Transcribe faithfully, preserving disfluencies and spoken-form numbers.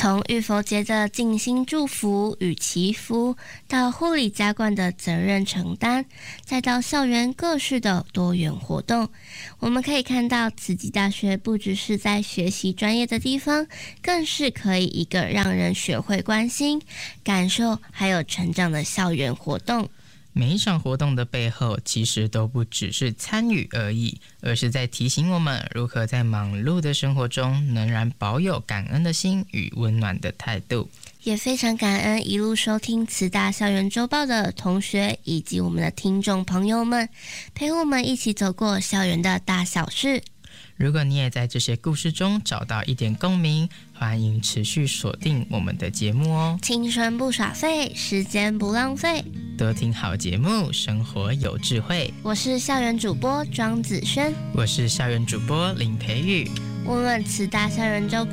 从浴佛节的静心祝福与祈福，到护理家冠的责任承担，再到校园各式的多元活动，我们可以看到慈济大学不只是在学习专业的地方，更是可以一个让人学会关心、感受还有成长的校园活动。 每一场活动的背后，其实都不只是参与而已，而是在提醒我们如何在忙碌的生活中，仍然保有感恩的心与温暖的态度。 也非常感恩一路收听慈大校园周报的同学以及我们的听众朋友们，陪我们一起走过校园的大小事。 如果你也在这些故事中找到一点共鸣，欢迎持续锁定我们的节目哦。 青春不耍废，时间不浪费， 多听好节目，生活有智慧。 我是校园主播庄子轩， 我是校园主播林培宇。 我们慈大校园周报